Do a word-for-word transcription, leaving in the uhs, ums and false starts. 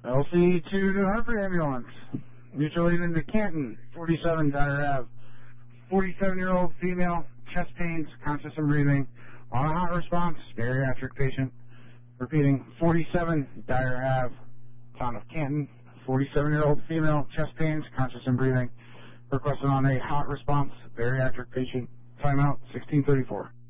L C to New Hartford Ambulance. Mutual aid into Canton, forty-seven Dyer Ave. forty-seven-year-old female, chest pains, conscious and breathing. On a hot response, bariatric patient. Repeating, forty-seven Dyer Ave, town of Canton. forty-seven-year-old female, chest pains, conscious and breathing. Requested on a hot response, bariatric patient. Timeout, sixteen thirty-four.